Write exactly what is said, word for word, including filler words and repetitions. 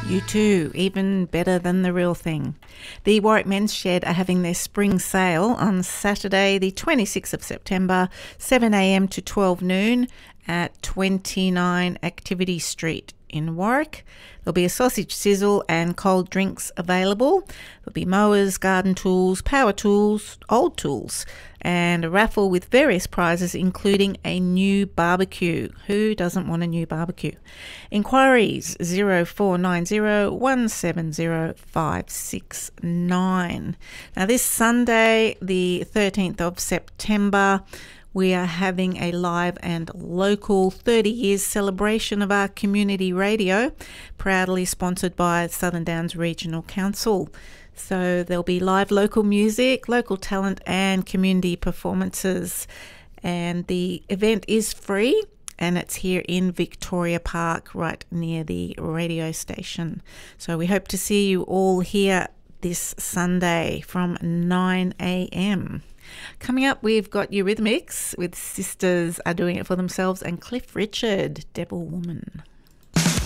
You too, even better than the real thing. The Warwick Men's Shed are having their spring sale on Saturday, the twenty-sixth of September, seven a m to twelve noon at twenty-nine Activity Street in Warwick. There'll be a sausage sizzle and cold drinks available. There'll be mowers, garden tools, power tools, old tools, and a raffle with various prizes, including a new barbecue. Who doesn't want a new barbecue? Inquiries zero four nine zero one seven zero five six nine. Now this Sunday, the thirteenth of September, we are having a live and local thirty years celebration of our community radio, proudly sponsored by Southern Downs Regional Council. So there'll be live local music, local talent and community performances. And the event is free and it's here in Victoria Park, right near the radio station. So we hope to see you all here this Sunday from nine a m. Coming up, we've got Eurythmics with Sisters Are Doing It For Themselves and Cliff Richard, Devil Woman.